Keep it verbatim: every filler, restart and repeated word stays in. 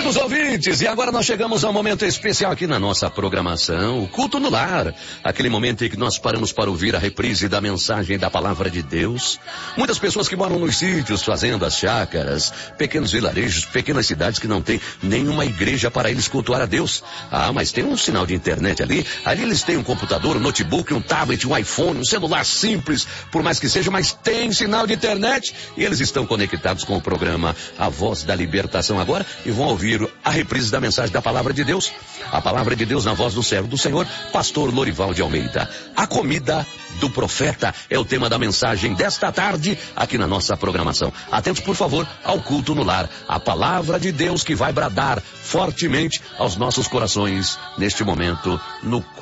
Amigos ouvintes, e agora nós chegamos a um momento especial aqui na nossa programação, o Culto no Lar. Aquele momento em que nós paramos para ouvir a reprise da mensagem da Palavra de Deus. Muitas pessoas que moram nos sítios, fazendas, chácaras, pequenos vilarejos, pequenas cidades que não tem nenhuma igreja para eles cultuar a Deus. Ah, mas tem um sinal de internet ali. Ali eles têm um computador, um notebook, um tablet, um iPhone, um celular simples, por mais que seja, mas tem sinal de internet. E eles estão conectados com o programa A Voz da Libertação agora e vão ouvir a reprise da mensagem da Palavra de Deus. A Palavra de Deus na voz do servo do Senhor, pastor Lorival de Almeida. A comida do profeta é o tema da mensagem desta tarde aqui na nossa programação. Atentos, por favor, ao Culto no Lar. A Palavra de Deus que vai bradar fortemente aos nossos corações neste momento no